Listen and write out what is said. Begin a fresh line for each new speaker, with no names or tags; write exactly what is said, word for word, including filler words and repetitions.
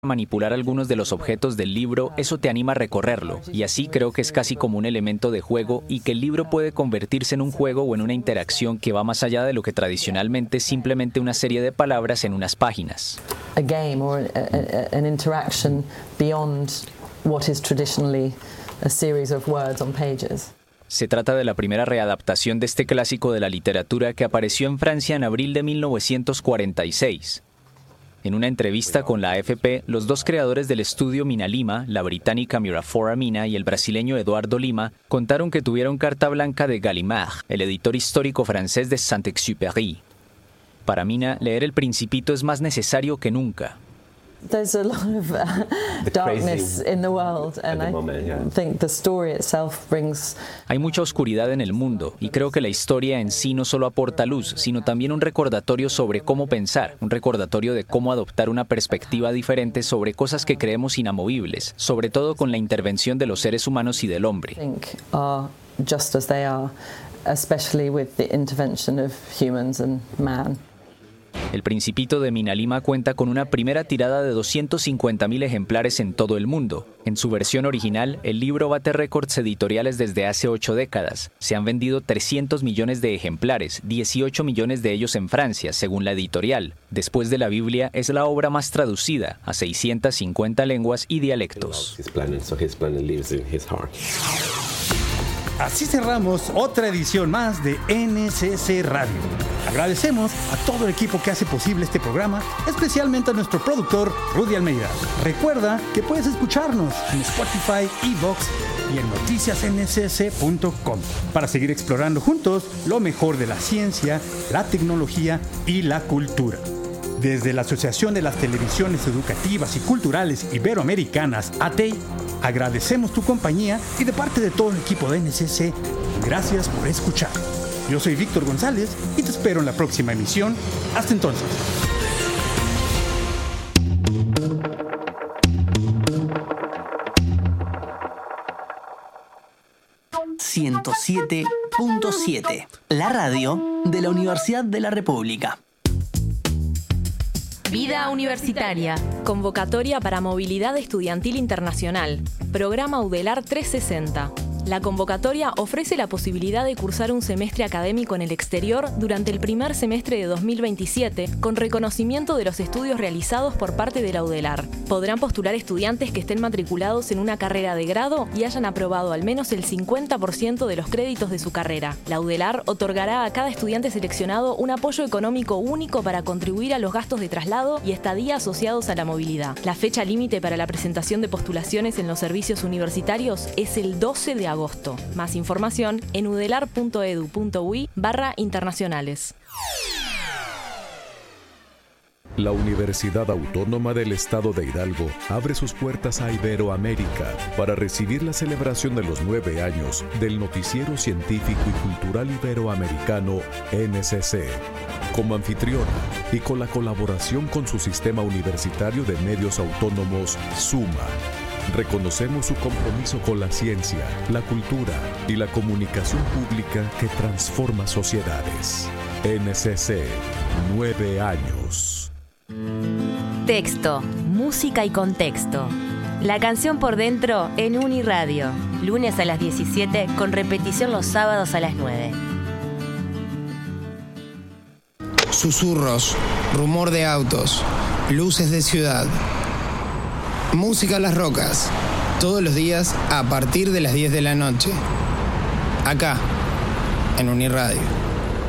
manipular algunos de los objetos del libro, eso te anima a recorrerlo, y así creo que es casi como un elemento de juego y que el libro puede convertirse en un juego o en una interacción que va más allá de lo que tradicionalmente es simplemente una serie de palabras en unas páginas.
A game or a, a, an interaction beyond what is traditionally a series of words on pages.
Se trata de la primera readaptación de este clásico de la literatura que apareció en Francia en abril de mil novecientos cuarenta y seis. En una entrevista con la A F P, los dos creadores del estudio Mina Lima, la británica Miraflora Mina y el brasileño Eduardo Lima, contaron que tuvieron carta blanca de Gallimard, el editor histórico francés de Saint-Exupéry. Para Mina, leer El Principito es más necesario que nunca.
There's a lot of uh, darkness in the world, and I moment, yeah. think the story itself brings...
Hay mucha oscuridad en el mundo, y creo que la historia en sí no solo aporta luz, sino también un recordatorio sobre cómo pensar, un recordatorio de cómo adoptar una perspectiva diferente sobre cosas que creemos inamovibles, sobre todo con la intervención de los seres humanos y del hombre.
I think are just as they are, especially with the intervention of humans and man.
El Principito de Mina Lima cuenta con una primera tirada de doscientos cincuenta mil ejemplares en todo el mundo. En su versión original, el libro bate récords editoriales desde hace ocho décadas. Se han vendido trescientos millones de ejemplares, dieciocho millones de ellos en Francia, según la editorial. Después de la Biblia, es la obra más traducida a seiscientas cincuenta lenguas y dialectos.
Así cerramos otra edición más de N C C Radio. Agradecemos a todo el equipo que hace posible este programa, especialmente a nuestro productor Rudy Almeida. Recuerda que puedes escucharnos en Spotify, iVoox y en noticias n c c punto com para seguir explorando juntos lo mejor de la ciencia, la tecnología y la cultura. Desde la Asociación de las Televisiones Educativas y Culturales Iberoamericanas, A T E I, agradecemos tu compañía y de parte de todo el equipo de N C C, gracias por escuchar. Yo soy Víctor González y te espero en la próxima emisión. Hasta entonces.
ciento siete punto siete, la radio de la Universidad de la República.
Vida Universitaria. Convocatoria para Movilidad Estudiantil Internacional. Programa UDELAR trescientos sesenta. La convocatoria ofrece la posibilidad de cursar un semestre académico en el exterior durante el primer semestre de dos mil veintisiete con reconocimiento de los estudios realizados por parte de la UDELAR. Podrán postular estudiantes que estén matriculados en una carrera de grado y hayan aprobado al menos el cincuenta por ciento de los créditos de su carrera. La UDELAR otorgará a cada estudiante seleccionado un apoyo económico único para contribuir a los gastos de traslado y estadía asociados a la movilidad. La fecha límite para la presentación de postulaciones en los servicios universitarios es el doce de agosto. Más información en udelar punto edu punto ui barra internacionales.
La Universidad Autónoma del Estado de Hidalgo abre sus puertas a Iberoamérica para recibir la celebración de los nueve años del Noticiero Científico y Cultural Iberoamericano N C C. Como anfitriona y con la colaboración con su sistema universitario de medios autónomos SUMA, reconocemos su compromiso con la ciencia, la cultura y la comunicación pública que transforma sociedades. N C C, nueve años.
Texto, música y contexto. La canción por dentro en Uniradio. Lunes a las diecisiete con repetición los sábados a las nueve.
Susurros, rumor de autos, luces de ciudad. Música a las rocas. Todos los días a partir de las diez de la noche. Acá, en Uniradio.